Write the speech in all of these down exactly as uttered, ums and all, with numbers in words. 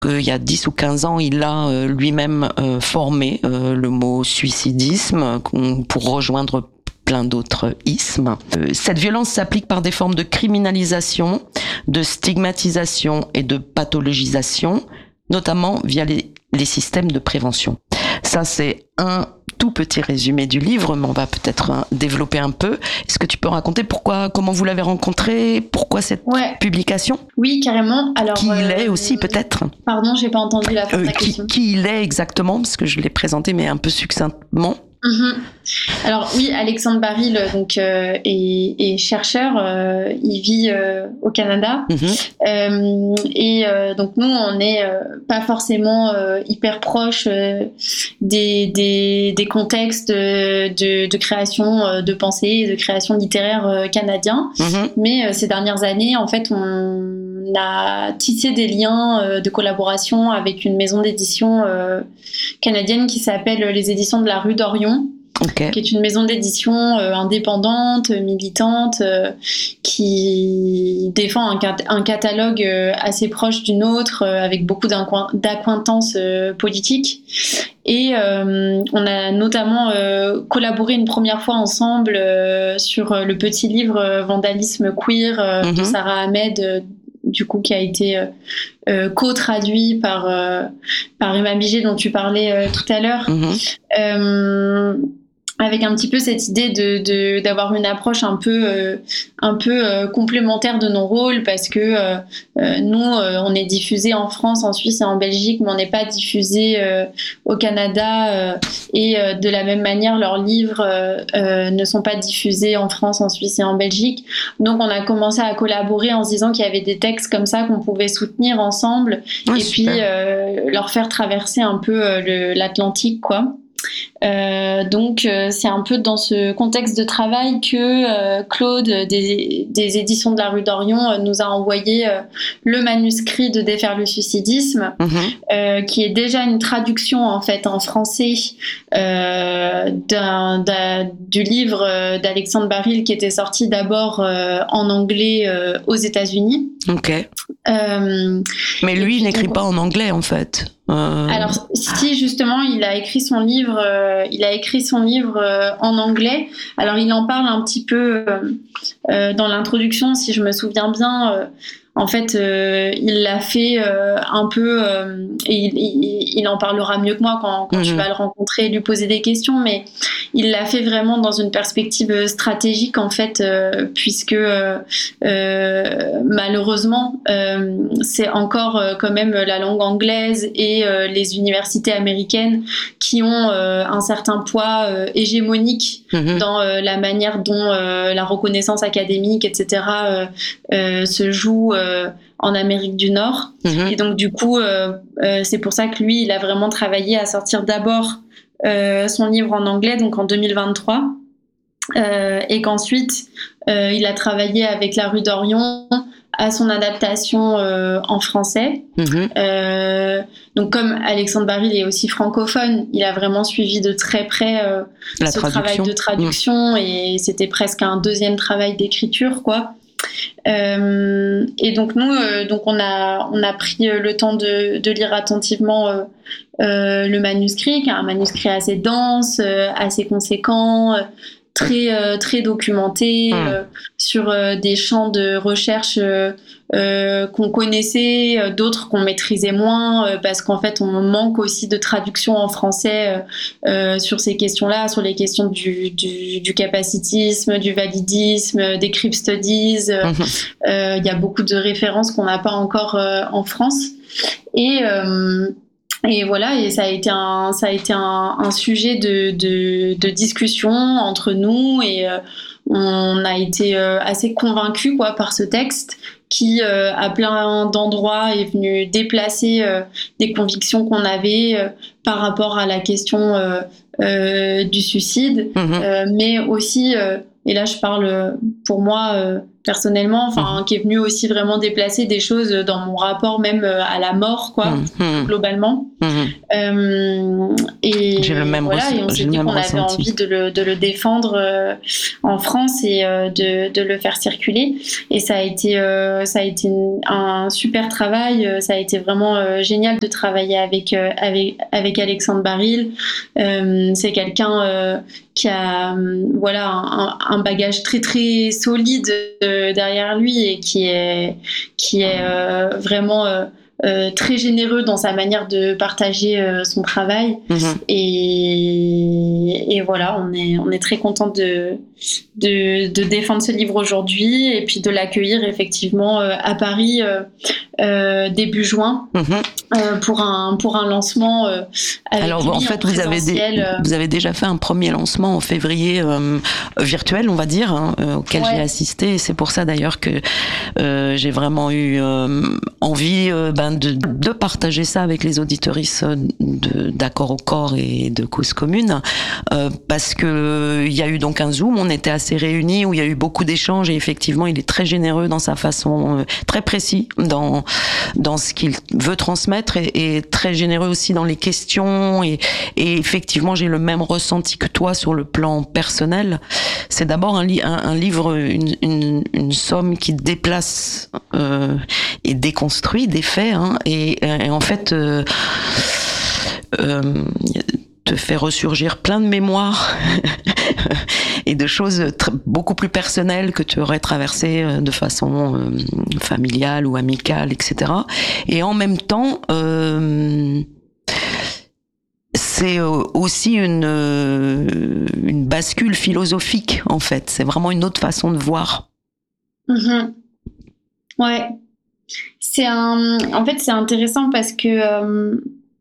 qu'il y a dix ou quinze ans, il a euh, lui-même euh, formé euh, le mot suicidisme pour rejoindre plein d'autres ismes. Euh, cette violence s'applique par des formes de criminalisation, de stigmatisation et de pathologisation, notamment via les, les systèmes de prévention. Ça, c'est un tout petit résumé du livre, mais on va peut-être hein, développer un peu. Est-ce que tu peux raconter pourquoi, comment vous l'avez rencontré, pourquoi cette ouais. publication ? Oui, carrément. Alors, qui euh, il est aussi, peut-être ? Pardon, j'ai pas entendu la fin euh, de la qui, question. Qui il est exactement, parce que je l'ai présenté, mais un peu succinctement. Mmh. Alors oui, Alexandre Baril donc euh, est, est chercheur, euh, il vit euh, au Canada mmh. euh, et euh, donc nous on n'est euh, pas forcément euh, hyper proche euh, des, des, des contextes de, de création euh, de pensée et de création littéraire euh, canadien, mmh. mais euh, ces dernières années en fait on a tissé des liens euh, de collaboration avec une maison d'édition euh, canadienne qui s'appelle les Éditions de la Rue d'Orion. Okay. Qui est une maison d'édition euh, indépendante, militante, euh, qui défend un, cat- un catalogue euh, assez proche du nôtre, euh, avec beaucoup d'acquaintances euh, politiques. Et euh, on a notamment euh, collaboré une première fois ensemble euh, sur le petit livre euh, Vandalisme queer euh, mm-hmm. de Sarah Ahmed, euh, du coup qui a été euh, euh, co-traduit par, euh, par Emma Biget dont tu parlais euh, tout à l'heure. Mm-hmm. Euh, avec un petit peu cette idée de, de d'avoir une approche un peu euh, un peu euh, complémentaire de nos rôles, parce que euh, euh, nous euh, on est diffusé en France, en Suisse et en Belgique, mais on n'est pas diffusé euh, au Canada euh, et euh, de la même manière leurs livres euh, euh, ne sont pas diffusés en France, en Suisse et en Belgique. Donc on a commencé à collaborer en se disant qu'il y avait des textes comme ça qu'on pouvait soutenir ensemble, ouais, et super. Puis euh, leur faire traverser un peu euh, le, l'Atlantique, quoi. Euh, donc euh, c'est un peu dans ce contexte de travail que euh, Claude des, des éditions de la Rue d'Orion euh, nous a envoyé euh, le manuscrit de Défaire le suicidisme, mmh. euh, qui est déjà une traduction en fait en français euh, d'un, d'un, du livre d'Alexandre Baril qui était sorti d'abord euh, en anglais euh, aux États-Unis. Ok. Euh, Mais lui il n'écrit donc, pas en anglais en fait. Euh... Alors si, justement il a écrit son livre euh, il a écrit son livre euh, en anglais. Alors il en parle un petit peu euh, euh, dans l'introduction, si je me souviens bien. euh, En fait, euh, il l'a fait euh, un peu, euh, et il, il, il en parlera mieux que moi quand, quand mmh. tu vas le rencontrer et lui poser des questions, mais il l'a fait vraiment dans une perspective stratégique, en fait, euh, puisque euh, euh, malheureusement, euh, c'est encore euh, quand même la langue anglaise et euh, les universités américaines qui ont euh, un certain poids euh, hégémonique mmh. dans euh, la manière dont euh, la reconnaissance académique, et cetera, euh, euh, se joue euh, en Amérique du Nord. Mmh. Et donc du coup euh, euh, c'est pour ça que lui il a vraiment travaillé à sortir d'abord euh, son livre en anglais, donc en deux mille vingt-trois, euh, et qu'ensuite euh, il a travaillé avec la Rue d'Orion à son adaptation euh, en français. Mmh. Euh, donc comme Alexandre Baril est aussi francophone, il a vraiment suivi de très près euh, ce travail de traduction, mmh. et c'était presque un deuxième travail d'écriture, quoi. Euh, et donc nous, euh, donc on a on a pris le temps de, de lire attentivement euh, euh, le manuscrit, qui est un manuscrit assez dense, euh, assez conséquent, euh, très euh, très documenté, euh, sur euh, des champs de recherche euh, euh, qu'on connaissait, euh, d'autres qu'on maîtrisait moins, euh, parce qu'en fait on manque aussi de traduction en français euh, euh, sur ces questions-là, sur les questions du, du, du capacitisme, du validisme, des crip studies. Il euh, euh, y a beaucoup de références qu'on n'a pas encore euh, en France. Et euh, Et voilà, et ça a été un, ça a été un, un sujet de, de, de discussion entre nous, et euh, on a été euh, assez convaincus, quoi, par ce texte qui, euh, à plein d'endroits, est venu déplacer euh, des convictions qu'on avait euh, par rapport à la question euh, euh, du suicide, mmh. euh, mais aussi, euh, et là je parle pour moi, euh, personnellement, enfin, mmh. qui est venu aussi vraiment déplacer des choses dans mon rapport même à la mort, quoi, mmh. globalement. Mmh. Euh, et j'ai le même voilà, ressenti, et on s'est dit qu'on avait envie de le, de le défendre euh, en France et euh, de, de le faire circuler. Et ça a été, euh, ça a été un super travail. Ça a été vraiment euh, génial de travailler avec, euh, avec, avec Alexandre Baril. Euh, c'est quelqu'un euh, qui a euh, voilà, un, un bagage très très solide euh, derrière lui et qui est, qui est euh, vraiment euh, euh, très généreux dans sa manière de partager euh, son travail. Mmh. Et, et voilà, on est, on est très content de, de, de défendre ce livre aujourd'hui et puis de l'accueillir effectivement euh, à Paris euh, euh, début juin mmh. euh, pour, un, pour un lancement euh, avec Alors, lui, en fait, en vous avez, dé, euh... vous avez déjà fait un premier lancement en février euh, virtuel, on va dire, hein, euh, auquel ouais. j'ai assisté. Et c'est pour ça d'ailleurs que euh, j'ai vraiment eu euh, envie euh, ben, de, de partager ça avec les auditeuristes d'Accord au corps et de Cause commune, euh, parce que il y a eu donc un Zoom, on était assez réunis, où il y a eu beaucoup d'échanges et effectivement, il est très généreux dans sa façon, euh, très précis dans dans ce qu'il veut transmettre et, et très généreux aussi dans les questions et, et effectivement, j'ai le même ressenti que toi sur le plan personnel. C'est d'abord un, li- un, un livre, une, une, une somme qui déplace euh, et déconstruit des faits, hein, et, et en fait euh, euh, te fait ressurgir plein de mémoires et de choses tr- beaucoup plus personnelles que tu aurais traversées de façon euh, familiale ou amicale, et cetera. Et en même temps, euh, c'est aussi une, une bascule philosophique, en fait. C'est vraiment une autre façon de voir. Mmh. Ouais. C'est un... En fait, c'est intéressant parce que euh,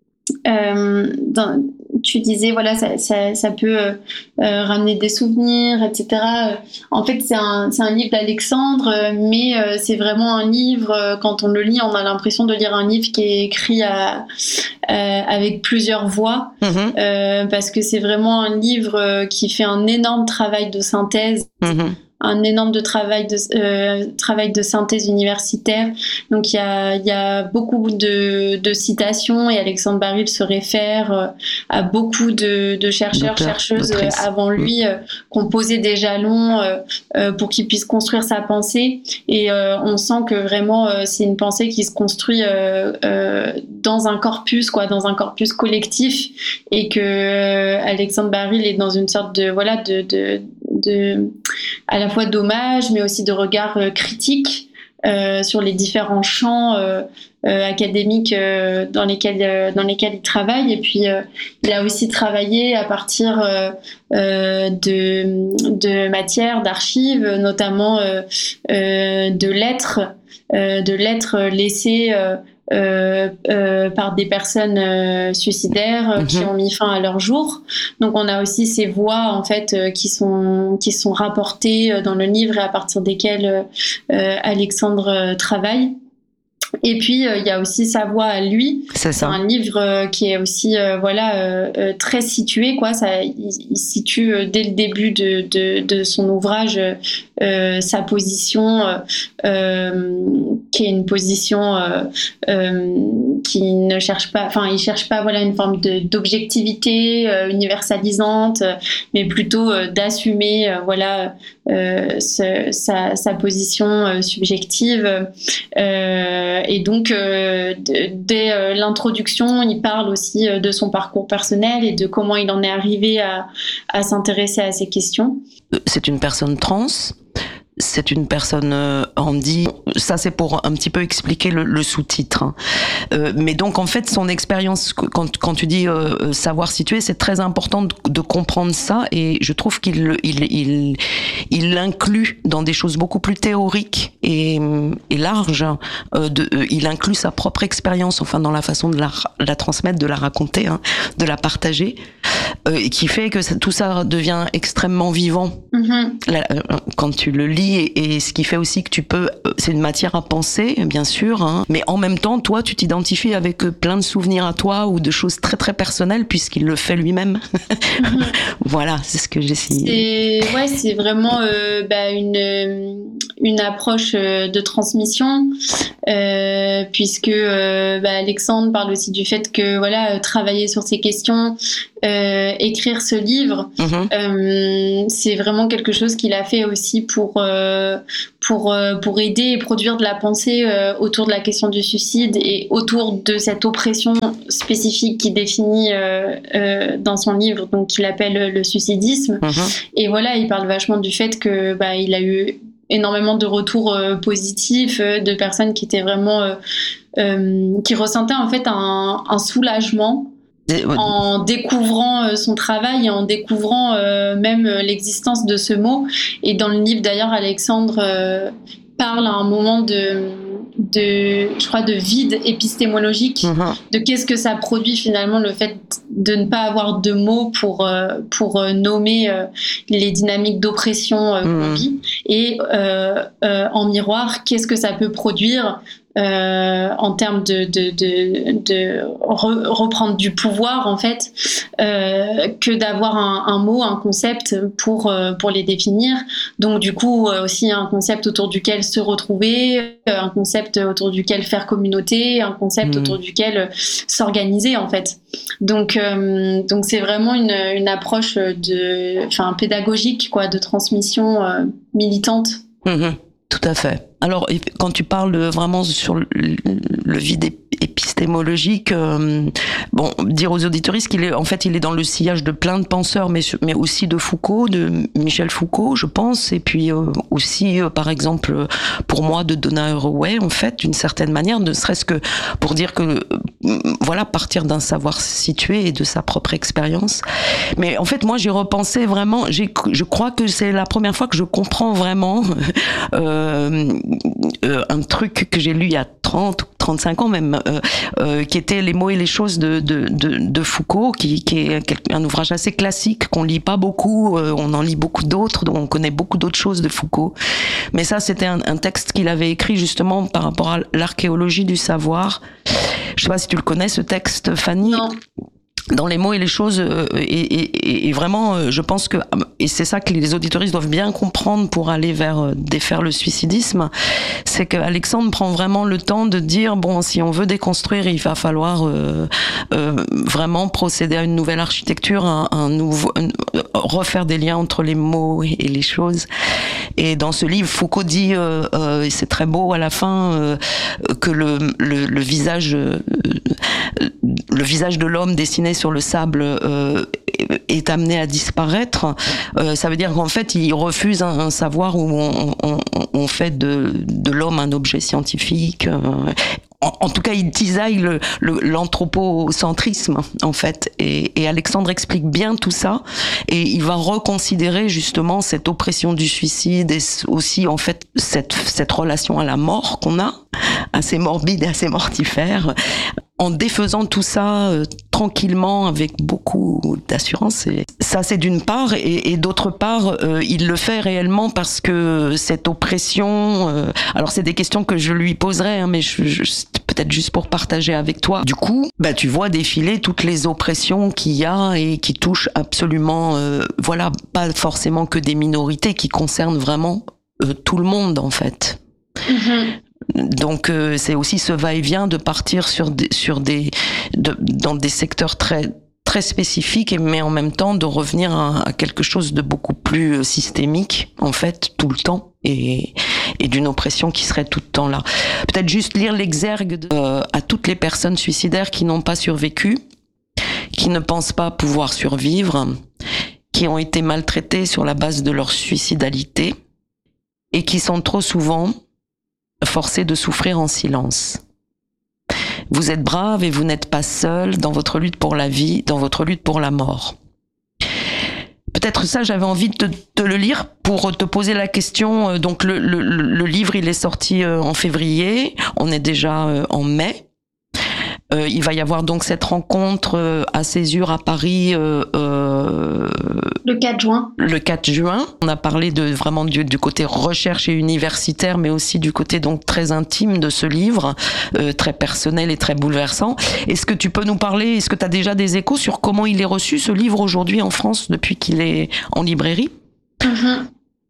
euh, dans... tu disais, voilà, ça, ça, ça peut euh, euh, ramener des souvenirs, et cetera. En fait, c'est un, c'est un livre d'Alexandre, mais euh, c'est vraiment un livre, euh, quand on le lit, on a l'impression de lire un livre qui est écrit à, euh, avec plusieurs voix, mmh. euh, parce que c'est vraiment un livre qui fait un énorme travail de synthèse. Mmh. Un énorme de travail de euh, travail de synthèse universitaire. Donc il y a il y a beaucoup de de citations et Alexandre Baril se réfère euh, à beaucoup de de chercheurs Docteur, chercheuses euh, avant lui euh, qui ont posé des jalons euh, euh, pour qu'il puisse construire sa pensée et euh, on sent que vraiment euh, c'est une pensée qui se construit euh, euh, dans un corpus quoi, dans un corpus collectif et que euh, Alexandre Baril est dans une sorte de voilà de de de à la fois d'hommage mais aussi de regard euh, critique euh, sur les différents champs euh, euh, académiques euh, dans lesquels euh, dans lesquels il travaille et puis euh, il a aussi travaillé à partir euh, euh, de de matières d'archives notamment euh, euh, de lettres euh, de lettres laissées euh, Euh, euh, par des personnes euh, suicidaires euh, mmh. qui ont mis fin à leur jour. Donc on a aussi ces voix en fait euh, qui sont qui sont rapportées euh, dans le livre et à partir desquelles euh, Alexandre euh, travaille. Et puis il euh, y a aussi sa voix à lui. C'est ça. C'est un livre euh, qui est aussi euh, voilà euh, euh, très situé quoi. Ça, il, il situe euh, dès le début de de, de son ouvrage euh, sa position, euh, euh, qui est une position euh, euh, qui ne cherche pas, enfin il cherche pas voilà une forme de d'objectivité euh, universalisante, mais plutôt euh, d'assumer euh, voilà euh, ce, sa sa position euh, subjective. Euh, Et donc, euh, dès euh, l'introduction, il parle aussi euh, de son parcours personnel et de comment il en est arrivé à, à s'intéresser à ces questions. C'est une personne trans. C'est une personne euh, handi. Ça, c'est pour un petit peu expliquer le, le sous-titre. Hein. Euh, mais donc, en fait, son expérience, quand, quand tu dis euh, savoir situer, c'est très important de, de comprendre ça. Et je trouve qu'il il, il, il l'inclut dans des choses beaucoup plus théoriques et, et larges. Euh, de, euh, il inclut sa propre expérience, enfin, dans la façon de la, la transmettre, de la raconter, hein, de la partager. euh, qui fait que ça, tout ça devient extrêmement vivant mm-hmm. Là, euh, quand tu le lis, et, et ce qui fait aussi que tu peux, euh, c'est une matière à penser, bien sûr, hein, mais en même temps, toi, tu t'identifies avec euh, plein de souvenirs à toi ou de choses très très personnelles puisqu'il le fait lui-même. mm-hmm. Voilà, c'est ce que j'essaie. C'est, ouais, c'est vraiment euh, bah, une une approche de transmission, euh, puisque euh, bah, Alexandre parle aussi du fait que voilà, travailler sur ces questions, euh, écrire ce livre, mmh. euh, c'est vraiment quelque chose qu'il a fait aussi pour euh, pour euh, pour aider et produire de la pensée euh, autour de la question du suicide et autour de cette oppression spécifique qu'il définit euh, euh, dans son livre, donc qu'il appelle le suicidisme. Mmh. Et voilà, il parle vachement du fait que bah il a eu énormément de retours euh, positifs euh, de personnes qui étaient vraiment euh, euh, qui ressentaient en fait un, un soulagement en découvrant euh, son travail et en découvrant euh, même euh, l'existence de ce mot. Et dans le livre d'ailleurs, Alexandre euh, parle à un moment de de je crois de vide épistémologique, mmh. de qu'est-ce que ça produit finalement le fait de ne pas avoir de mots pour euh, pour euh, nommer euh, les dynamiques d'oppression euh, mmh. qu'on vit, et euh, euh, en miroir qu'est-ce que ça peut produire euh, en termes de de de, de re- reprendre du pouvoir en fait, euh, que d'avoir un, un mot, un concept pour euh, pour les définir. Donc du coup euh, aussi un concept autour duquel se retrouver, un concept autour duquel faire communauté, un concept mmh. autour duquel s'organiser en fait. Donc euh, donc c'est vraiment une une approche de enfin pédagogique quoi, de transmission euh, militante. Mmh, tout à fait. Alors, quand tu parles vraiment sur le, le vide épistémologique, euh, bon, dire aux auditoristes qu'il est, en fait, il est dans le sillage de plein de penseurs, mais, mais aussi de Foucault, de Michel Foucault, je pense, et puis euh, aussi, euh, par exemple, pour moi, de Donna Haraway, en fait, d'une certaine manière, ne serait-ce que pour dire que, euh, voilà, partir d'un savoir situé et de sa propre expérience. Mais en fait, moi, j'ai repensé vraiment, j'ai, je crois que c'est la première fois que je comprends vraiment euh, Euh, un truc que j'ai lu il y a trente ou trente-cinq ans même, euh, euh, qui était Les mots et les choses de, de, de, de Foucault, qui, qui est un ouvrage assez classique, qu'on lit pas beaucoup, euh, on en lit beaucoup d'autres, donc on connaît beaucoup d'autres choses de Foucault. Mais ça, c'était un, un texte qu'il avait écrit justement par rapport à l'archéologie du savoir. Je sais pas si tu le connais, ce texte, Fanny. Non. Dans Les mots et les choses, euh, et, et, et vraiment, euh, je pense que, et c'est ça que les auditoristes doivent bien comprendre pour aller vers euh, défaire le suicidisme, c'est que Alexandre prend vraiment le temps de dire, bon, si on veut déconstruire, il va falloir euh, euh, vraiment procéder à une nouvelle architecture, un, un nouveau, un, refaire des liens entre les mots et, et les choses. Et dans ce livre, Foucault dit, euh, euh, et c'est très beau à la fin, euh, que le, le, le visage, euh, le visage de l'homme dessiné sur le sable euh, est amené à disparaître. Euh, ça veut dire qu'en fait, il refuse un, un savoir où on, on, on fait de, de l'homme un objet scientifique. Euh, en, en tout cas, il tisaille le, le, l'anthropocentrisme, en fait. Et, et Alexandre explique bien tout ça. Et il va reconsidérer justement cette oppression du suicide et aussi, en fait, cette, cette relation à la mort qu'on a, assez morbide et assez mortifère, en défaisant tout ça euh, tranquillement, avec beaucoup d'assurance. Et ça, c'est d'une part, et, et d'autre part, euh, il le fait réellement parce que cette oppression... Euh, alors, c'est des questions que je lui poserai, hein, mais je, je, peut-être juste pour partager avec toi. Du coup, bah, tu vois défiler toutes les oppressions qu'il y a et qui touchent absolument, euh, voilà, pas forcément que des minorités, qui concernent vraiment euh, tout le monde, en fait. Mm-hmm. Donc euh, c'est aussi ce va-et-vient de partir sur des, sur des de, dans des secteurs très très spécifiques, mais en même temps de revenir à, à quelque chose de beaucoup plus systémique en fait tout le temps, et et d'une oppression qui serait tout le temps là. Peut-être juste lire l'exergue de, euh, à toutes les personnes suicidaires qui n'ont pas survécu, qui ne pensent pas pouvoir survivre, qui ont été maltraitées sur la base de leur suicidalité et qui sont trop souvent forcés de souffrir en silence. Vous êtes braves et vous n'êtes pas seuls dans votre lutte pour la vie, dans votre lutte pour la mort. Peut-être ça, j'avais envie de te, te le lire pour te poser la question. Donc le, le, le livre, il est sorti en février, on est déjà en mai. Euh, il va y avoir donc cette rencontre euh, à Césure à Paris euh, euh, euh, le quatre juin. Le quatre juin. On a parlé de vraiment du, du côté recherche et universitaire, mais aussi du côté donc très intime de ce livre, euh, très personnel et très bouleversant. Est-ce que tu peux nous parler, est-ce que tu as déjà des échos sur comment il est reçu ce livre aujourd'hui en France depuis qu'il est en librairie? Mmh.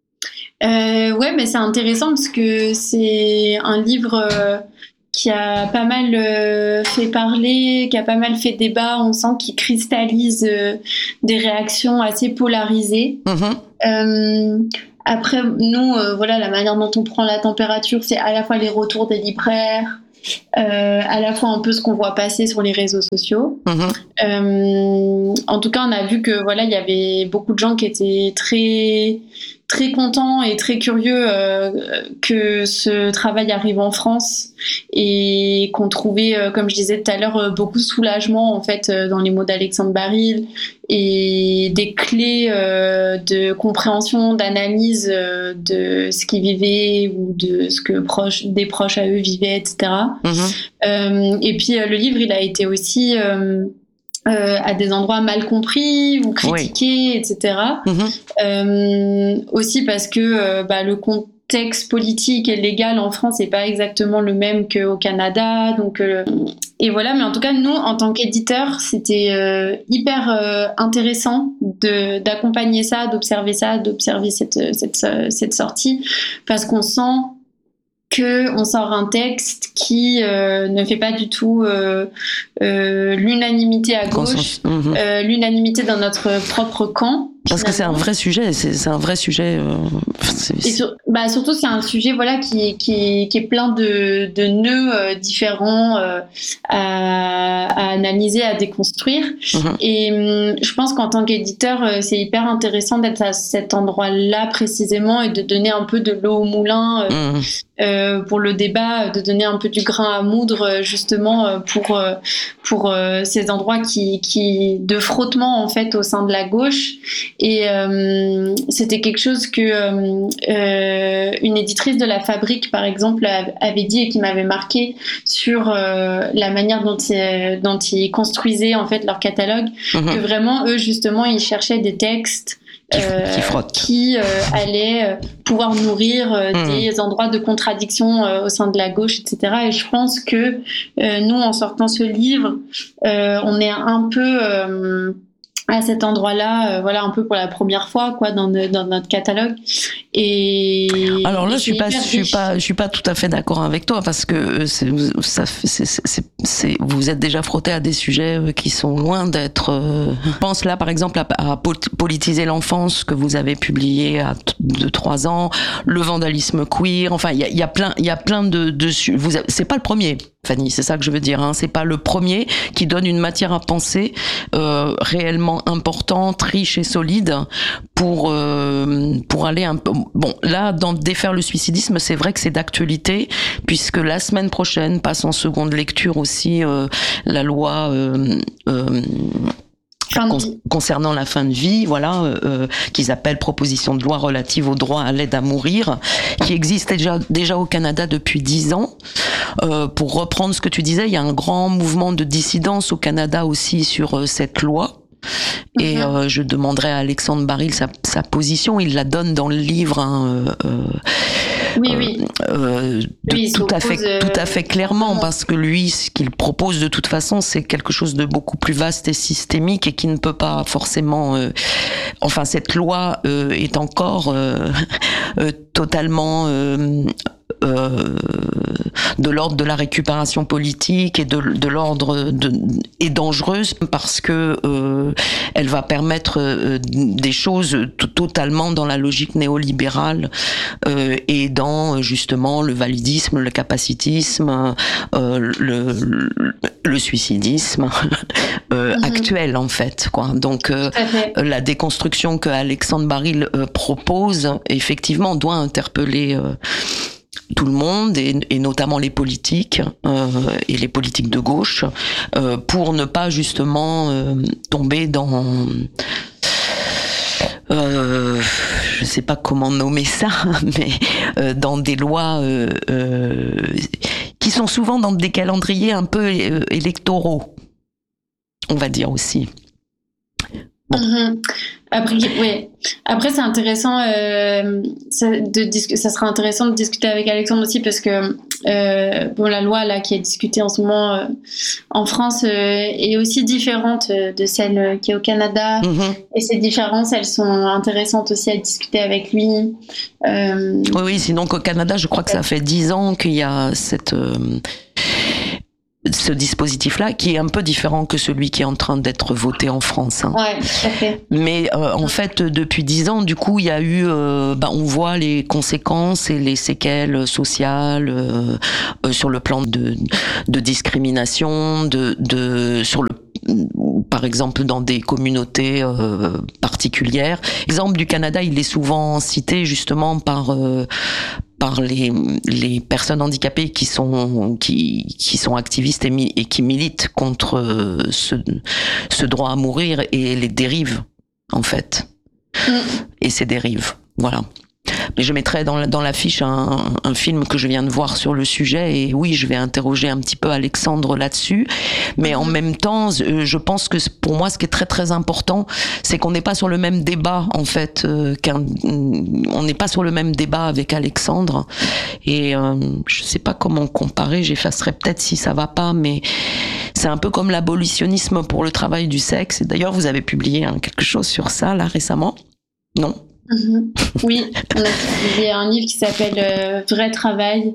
Euh, ouais, mais c'est intéressant parce que c'est un livre euh, qui a pas mal euh, fait parler, qui a pas mal fait débat. On sent qu'il cristallise euh, des réactions assez polarisées. Mmh. Euh, après, nous, euh, voilà, la manière dont on prend la température, c'est à la fois les retours des libraires, euh, à la fois un peu ce qu'on voit passer sur les réseaux sociaux. Mmh. Euh, en tout cas, on a vu que voilà, il y avait beaucoup de gens qui étaient très très contents et très curieux euh, que ce travail arrive en France et qu'on trouvait, euh, comme je disais tout à l'heure, euh, beaucoup de soulagement en fait euh, dans les mots d'Alexandre Baril et des clés euh, de compréhension, d'analyse euh, de ce qu'ils vivaient ou de ce que proches, des proches à eux vivaient, et cetera. Mmh. Euh, et puis euh, le livre, il a été aussi euh, Euh, à des endroits mal compris ou critiqués, oui. et cetera. Mmh. Euh, aussi parce que euh, bah, le contexte politique et légal en France n'est pas exactement le même qu'au Canada. Donc, euh, et voilà, mais en tout cas, nous, en tant qu'éditeurs, c'était euh, hyper euh, intéressant de, d'accompagner ça, d'observer ça, d'observer cette, cette, cette sortie, parce qu'on sent que on sort un texte qui euh, ne fait pas du tout euh, euh, l'unanimité à gauche, mmh. euh, l'unanimité dans notre propre camp. Parce que c'est un vrai sujet, c'est, c'est un vrai sujet. Euh, c'est... Et sur, bah surtout, c'est un sujet voilà qui qui qui est plein de de nœuds euh, différents euh, à, à analyser, à déconstruire. Mmh. Et hum, je pense qu'en tant qu'éditeur, euh, c'est hyper intéressant d'être à cet endroit-là précisément et de donner un peu de l'eau au moulin euh, mmh. euh, pour le débat, de donner un peu du grain à moudre justement euh, pour euh, pour euh, ces endroits qui qui de frottement en fait au sein de la gauche. Et euh, c'était quelque chose que euh, une éditrice de La Fabrique, par exemple, avait dit et qui m'avait marqué sur euh, la manière dont ils, dont ils construisaient en fait leur catalogue. Mmh. Que vraiment, eux, justement, ils cherchaient des textes Euh, qui, qui euh, allait pouvoir nourrir euh, mmh. des endroits de contradiction euh, au sein de la gauche, et cetera. Et je pense que euh, nous, en sortant ce livre, euh, on est un peu euh, à cet endroit-là, euh, voilà, un peu pour la première fois, quoi, dans, ne, dans notre catalogue. Et alors là, je suis pas, je suis pas, je suis pas tout à fait d'accord avec toi parce que c'est, ça, c'est, c'est, c'est, c'est, vous êtes déjà frotté à des sujets qui sont loin d'être. Euh, je pense là, par exemple, à, à politiser l'enfance que vous avez publié à de trois ans, le vandalisme queer. Enfin, il y a, y a plein, il y a plein de, de vous, c'est pas le premier. Fanny, c'est ça que je veux dire. Hein. C'est pas le premier qui donne une matière à penser euh, réellement importante, riche et solide pour euh, pour aller un peu. Bon, là, dans Défaire le suicidisme, c'est vrai que c'est d'actualité puisque la semaine prochaine passe en seconde lecture aussi euh, la loi. Euh, euh, Con- concernant la fin de vie, voilà, euh, qu'ils appellent proposition de loi relative au droit à l'aide à mourir, qui existe déjà déjà au Canada depuis dix ans. Euh, pour reprendre ce que tu disais, il y a un grand mouvement de dissidence au Canada aussi sur euh, cette loi. Et mm-hmm. euh, je demanderai à Alexandre Baril sa, sa position. Il la donne dans le livre. Hein, euh, oui, oui. Euh, de, oui tout à fait, euh, tout à fait clairement, parce que lui, ce qu'il propose de toute façon, c'est quelque chose de beaucoup plus vaste et systémique et qui ne peut pas forcément. Euh, enfin, cette loi euh, est encore euh, euh, totalement. Euh, Euh, de l'ordre de la récupération politique et de, de l'ordre de, est dangereuse parce que euh, elle va permettre euh, des choses t- totalement dans la logique néolibérale euh, et dans justement le validisme, le capacitisme, euh, le, le, le suicidisme euh, mm-hmm. actuel en fait, quoi. Donc euh, la déconstruction que Alexandre Baril euh, propose effectivement doit interpeller euh, tout le monde et, et notamment les politiques euh, et les politiques de gauche euh, pour ne pas justement euh, tomber dans euh, je sais pas comment nommer ça mais euh, dans des lois euh, euh, qui sont souvent dans des calendriers un peu euh, électoraux, on va dire aussi. Bon. Mm-hmm. Après, oui. Après, c'est intéressant. Euh, ça, de dis- ça sera intéressant de discuter avec Alexandre aussi parce que euh, bon, la loi là qui est discutée en ce moment euh, en France euh, est aussi différente euh, de celle qui est au Canada. Mm-hmm. Et ces différences, elles sont intéressantes aussi à discuter avec lui. Euh, Oui, oui. Sinon qu'au Canada, je crois que ça fait dix ans qu'il y a cette euh, ce dispositif-là, qui est un peu différent que celui qui est en train d'être voté en France. Hein. Ouais, tout à fait. Mais euh, en fait, depuis dix ans, du coup, il y a eu, euh, bah, on voit les conséquences et les séquelles sociales euh, euh, sur le plan de, de discrimination, de, de sur le par exemple dans des communautés euh, particulières. L'exemple du Canada, il est souvent cité justement par euh, par les les personnes handicapées qui sont qui qui sont activistes et, mi- et qui militent contre ce ce droit à mourir et les dérives en fait. Mm. Et ces dérives, voilà. Mais je mettrai dans, la, dans l'affiche un, un film que je viens de voir sur le sujet et oui, je vais interroger un petit peu Alexandre là-dessus. Mais en même temps, je pense que pour moi, ce qui est très très important, c'est qu'on n'est pas sur le même débat en fait. Euh, qu'un, on n'est pas sur le même débat avec Alexandre. Et euh, je sais pas comment comparer. J'effacerai peut-être si ça va pas, mais c'est un peu comme l'abolitionnisme pour le travail du sexe. Et d'ailleurs, vous avez publié hein, quelque chose sur ça là récemment, non? Mmh. Oui, on a publié un livre qui s'appelle euh, Vrai Travail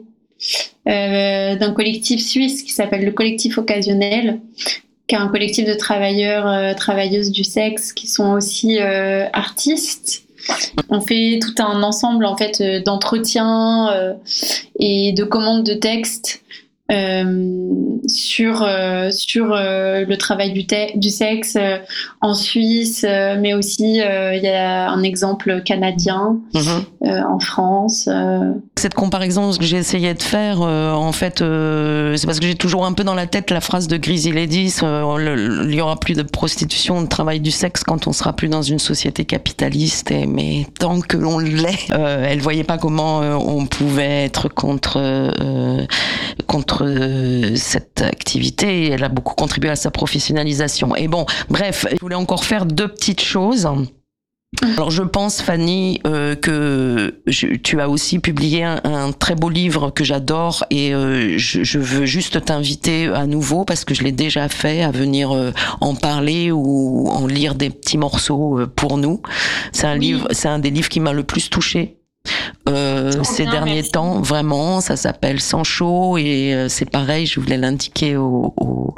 euh, d'un collectif suisse qui s'appelle le Collectif Occasionnel, qui est un collectif de travailleurs, euh, travailleuses du sexe qui sont aussi euh, artistes. On fait tout un ensemble en fait euh, d'entretiens euh, et de commandes de textes euh, sur euh, sur euh, le travail du, te- du sexe euh, en Suisse, euh, mais aussi il euh, y a un exemple canadien Mmh. euh, en France. Euh. Cette comparaison que j'ai essayé de faire, euh, en fait, euh, c'est parce que j'ai toujours un peu dans la tête la phrase de Greasy Ladies, euh, le, le, il y aura plus de prostitution, de travail du sexe quand on sera plus dans une société capitaliste. Et, mais tant que l'on l'est, euh, elle voyait pas comment euh, on pouvait être contre euh, contre euh, cette activité. Et elle a beaucoup contribué à sa professionnalisation. Et bon, bref, je voulais encore faire deux petites choses. Alors je pense Fanny euh, que je, tu as aussi publié un, un très beau livre que j'adore et euh, je, je veux juste t'inviter à nouveau parce que je l'ai déjà fait à venir euh, en parler ou en lire des petits morceaux euh, pour nous. C'est un Oui. livre, c'est un des livres qui m'a le plus touchée. Euh, ces bien, derniers merci. temps, vraiment, ça s'appelle Sans chaud et euh, c'est pareil, je voulais l'indiquer au, au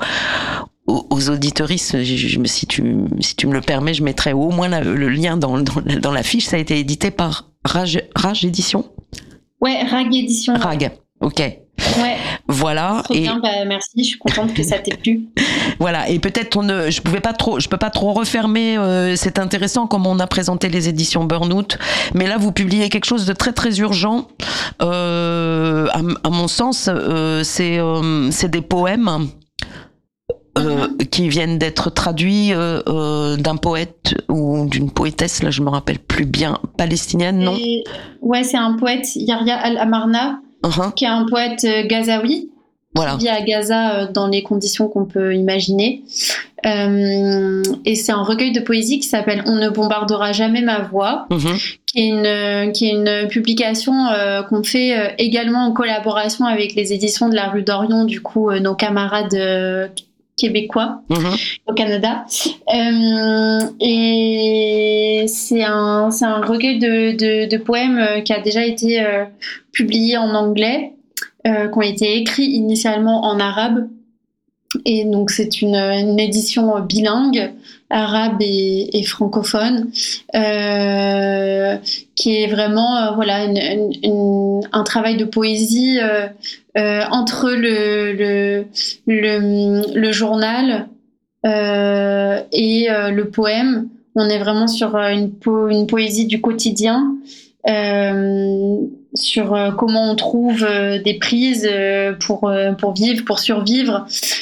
aux auditeuristes, si tu, si tu me le permets, je mettrai au moins la, le lien dans, dans, dans la fiche. Ça a été édité par Rage, Rage Édition. Ouais, Rag Édition. Rag, ok. Ouais. Voilà. Trop et bien, bah, merci. Je suis contente que ça t'ait plu. Voilà. Et peut-être on ne, je pouvais pas trop, je peux pas trop refermer. Euh, c'est intéressant comme on a présenté les éditions Burnout, mais là vous publiez quelque chose de très très urgent. Euh, à, à mon sens, euh, c'est, euh, c'est des poèmes. Euh, qui viennent d'être traduits euh, euh, d'un poète ou d'une poétesse, là je me rappelle plus bien, palestinienne, non? Et, ouais, c'est un poète, Yahya Al-Amarna, uh-huh. qui est un poète euh, gazaoui, voilà. qui vit à Gaza euh, dans les conditions qu'on peut imaginer. Euh, et c'est un recueil de poésie qui s'appelle On ne bombardera jamais ma voix, uh-huh. qui est une, qui est une publication euh, qu'on fait euh, également en collaboration avec les éditions de la rue d'Orion, du coup, euh, nos camarades euh, québécois mmh. au Canada. Euh, et c'est un, c'est un recueil de, de, de poèmes qui a déjà été euh, publié en anglais, euh, qui ont été écrits initialement en arabe. Et donc c'est une, une édition bilingue, arabe et, et francophone, euh, qui est vraiment euh, voilà une, une, une, un travail de poésie euh, euh, entre le, le, le, le journal euh, et euh, le poème. On est vraiment sur une, po- une poésie du quotidien. Euh, sur euh, comment on trouve euh, des prises euh, pour, euh, pour vivre, pour survivre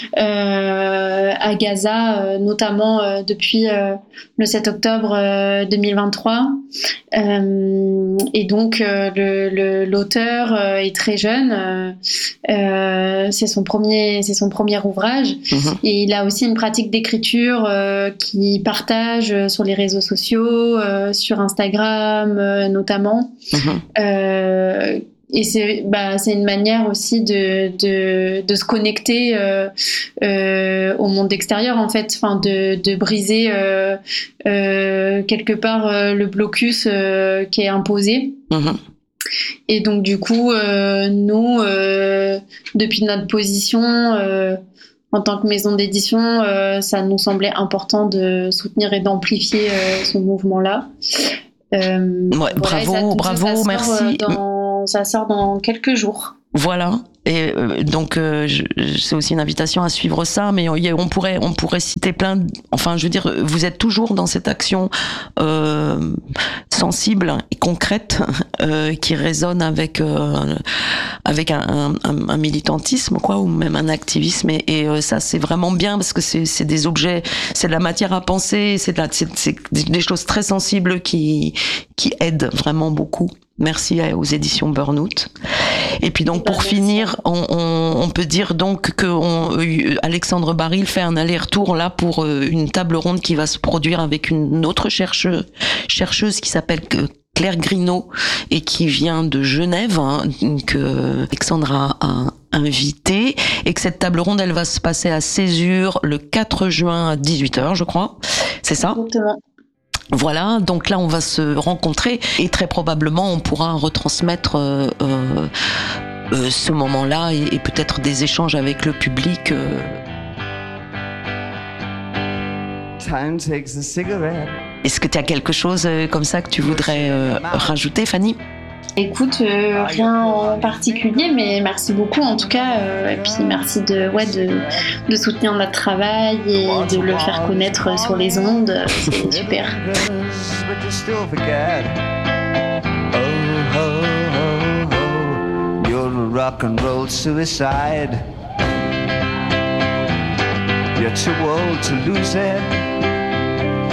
euh, à Gaza, euh, notamment euh, depuis euh, le sept octobre euh, deux mille vingt-trois. Euh, et donc euh, le, le, l'auteur euh, est très jeune, euh, euh, c'est son premier, c'est son premier ouvrage, mmh. et il a aussi une pratique d'écriture euh, qu'il partage sur les réseaux sociaux, euh, sur Instagram euh, notamment. Mmh. Euh, Et c'est, bah, c'est une manière aussi de, de, de se connecter euh, euh, au monde extérieur, en fait, enfin, de, de briser euh, euh, quelque part euh, le blocus euh, qui est imposé. Mmh. Et donc, du coup, euh, nous, euh, depuis notre position, euh, en tant que maison d'édition, euh, ça nous semblait important de soutenir et d'amplifier euh, ce mouvement-là. Euh, ouais, voilà, bravo, ça, bravo, ça merci. Dans, ça sort dans quelques jours. Voilà. Et euh, donc euh, je, c'est aussi une invitation à suivre ça, mais on, on pourrait on pourrait citer plein de, enfin je veux dire, vous êtes toujours dans cette action euh, sensible et concrète euh, qui résonne avec euh, avec un, un, un militantisme quoi, ou même un activisme, et, et euh, ça c'est vraiment bien parce que c'est c'est des objets, c'est de la matière à penser, c'est de la, c'est, c'est des choses très sensibles qui qui aident vraiment beaucoup. Merci aux éditions Burnout. Et puis donc pour finir, on, on, on peut dire donc que on, Alexandre Baril fait un aller-retour là pour une table ronde qui va se produire avec une autre chercheuse, chercheuse qui s'appelle Claire Grino et qui vient de Genève, hein, que Alexandre a, a invité, et que cette table ronde elle va se passer à Césure le quatre juin à dix-huit heures, je crois. C'est ça ? Exactement. Voilà, donc là on va se rencontrer et très probablement on pourra retransmettre euh, euh, euh, ce moment-là et, et peut-être des échanges avec le public. Euh. Time takes a cigarette. Est-ce que tu as quelque chose euh, comme ça que tu voudrais euh, rajouter, Fanny ? Écoute, euh, rien en particulier, mais merci beaucoup en tout cas, euh, et puis merci de, ouais, de, de soutenir notre travail et de le faire connaître sur les ondes, c'est super. You're too old to lose it.